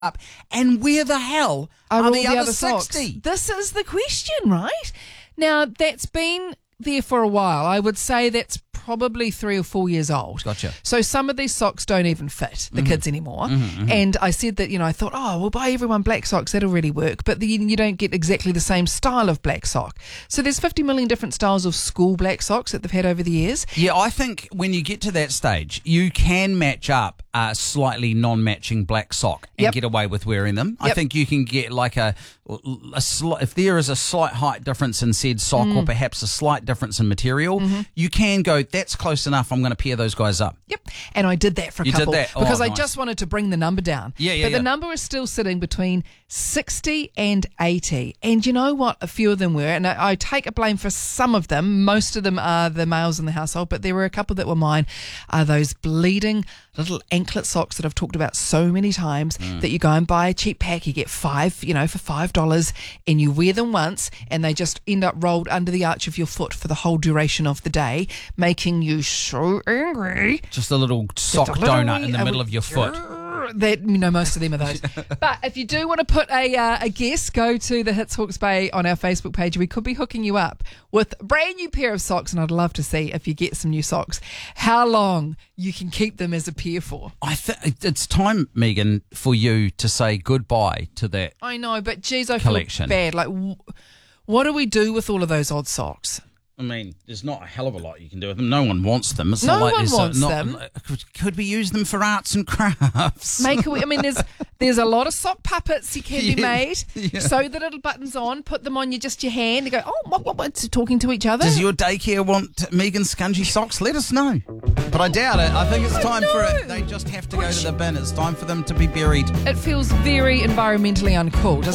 up, and where the hell are all the other socks? 60? This is the question, right? Now, that's been there for a while. I would say that's probably 3 or 4 years old. Gotcha. So some of these socks don't even fit the kids anymore. And I said that, I thought, we'll buy everyone black socks. That'll really work. But then you don't get exactly the same style of black sock. So there's 50 million different styles of school black socks that they've had over the years. Yeah, I think when you get to that stage, you can match up a slightly non-matching black sock and get away with wearing them. I think you can get like if there is a slight height difference in said sock or perhaps a slight difference in material, you can go, that's close enough, I'm going to pair those guys up. Yep. And I did that for a You did couple that? Oh, because I nice. just wanted to bring the number down. But the number is still sitting between 60 and 80. And you know what? A few of them were, and I take a blame for some of them. Most of them are the males in the household, but there were a couple that were mine. Are those bleeding little anklet socks that I've talked about so many times that you go and buy a cheap pack, you get 5, for $5, and you wear them once and they just end up rolled under the arch of your foot for the whole duration of the day, making you so angry. Just a little sock donut in the middle of your foot. That most of them are those. But if you do want to put a guess, go to the Hits Hawke's Bay on our Facebook page. We could be hooking you up with a brand new pair of socks, and I'd love to see, if you get some new socks, how long you can keep them as a pair for. I think it's time, Megan, for you to say goodbye to that. I know, but geez, I collection. feel bad. Like, what do we do with all of those odd socks? I mean, there's not a hell of a lot you can do with them. No one wants them. It's No not like one there's wants not, them. Could we use them for arts and crafts? There's a lot of sock puppets you can be made. Yeah. Sew the little buttons on, put them on your hand, and go, what's talking to each other? Does your daycare want Megan Scungy socks? Let us know. But I doubt it. I think it's time for it. They just have to go to the bin. It's time for them to be buried. It feels very environmentally uncool, doesn't it?